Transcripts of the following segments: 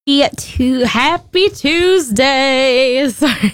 Happy Tuesday.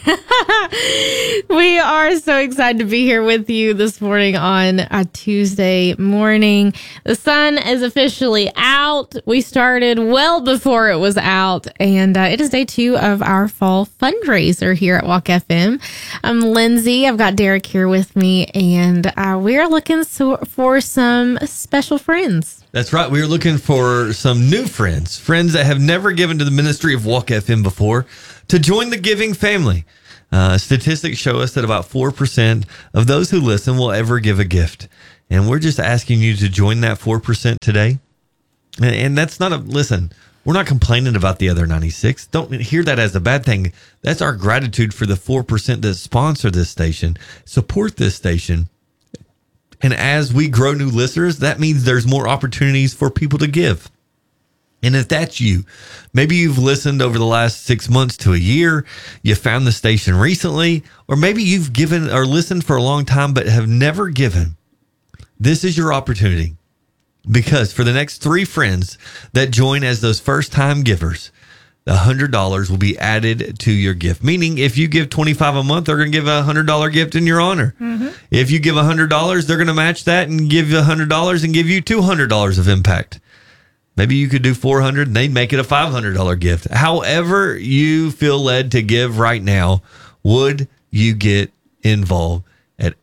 We are so excited to be here with you this morning on a Tuesday morning. The sun is officially out. We started well before it was out, and it is day 2 of our fall fundraiser here at Walk FM. I'm Lindsay. I've got Derek here with me, and we are looking for some special friends. That's right. We are looking for some new friends that have never given to the ministry of Walk FM before, to join the giving family. Statistics show us that about 4% of those who listen will ever give a gift. And we're just asking you to join that 4% today. And that's not listen, we're not complaining about the other 96. Don't hear that as a bad thing. That's our gratitude for the 4% that sponsor this station, support this station. And as we grow new listeners, that means there's more opportunities for people to give. And if that's you, maybe you've listened over the last 6 months to a year, you found the station recently, or maybe you've given or listened for a long time but have never given. This is your opportunity, because for the next 3 friends that join as those first-time givers, the $100 will be added to your gift. Meaning, if you give $25 a month, they're going to give a $100 gift in your honor. Mm-hmm. If you give $100, they're going to match that and give you $100 and give you $200 of impact. Maybe you could do $400 and they'd make it a $500 gift. However you feel led to give right now, would you get involved at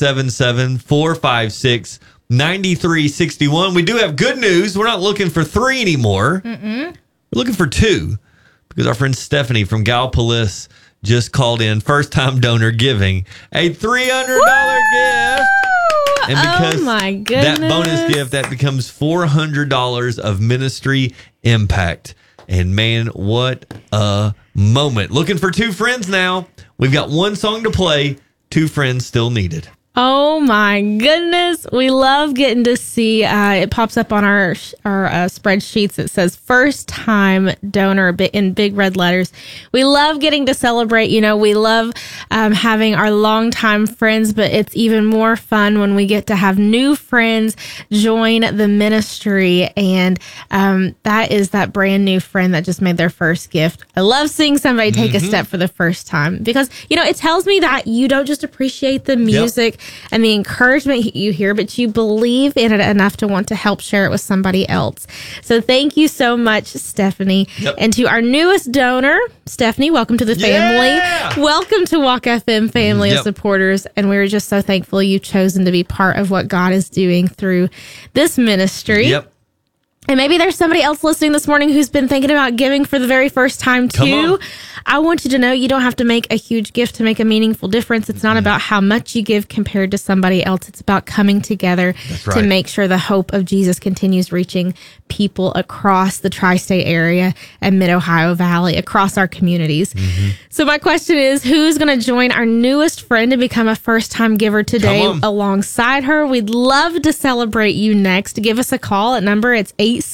877-456-9361? We do have good news. We're not looking for 3 anymore. We're looking for 2. Because our friend Stephanie from Gallipolis just called in, first-time donor, giving a $300 gift. And because that bonus gift, that becomes $400 of ministry impact. And man, what a moment. Looking for 2 friends now. We've got 1 song to play, 2 friends still needed. Oh my goodness. We love getting to see, it pops up on our spreadsheets. It says first time donor in big red letters. We love getting to celebrate. You know, we love having our longtime friends, but it's even more fun when we get to have new friends join the ministry. And that is that brand new friend that just made their first gift. I love seeing somebody take a step for the first time, because, you know, it tells me that you don't just appreciate the music and the encouragement you hear, but you believe in it enough to want to help share it with somebody else. So thank you so much, Stephanie. And to our newest donor, Stephanie, welcome to the family. Welcome to Walk FM family of supporters. And we're just so thankful you've chosen to be part of what God is doing through this ministry. And maybe there's somebody else listening this morning who's been thinking about giving for the very first time too. I want you to know you don't have to make a huge gift to make a meaningful difference. It's not about how much you give compared to somebody else. It's about coming together to make sure the hope of Jesus continues reaching people across the tri-state area and Mid-Ohio Valley, across our communities. So my question is, who's going to join our newest friend and become a first-time giver today alongside her? We'd love to celebrate you next. Give us a call at number. It's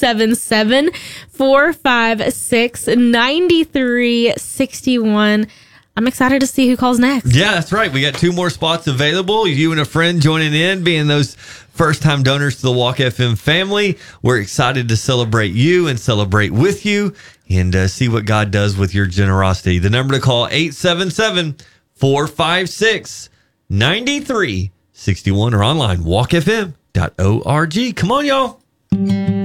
877-456-9361. I'm excited to see who calls next. Yeah, that's right. We got 2 more spots available. You and a friend joining in, being those first-time donors to the Walk FM family. We're excited to celebrate you and celebrate with you and see what God does with your generosity. The number to call, 877-456-9361, or online, walkfm.org. Come on, y'all.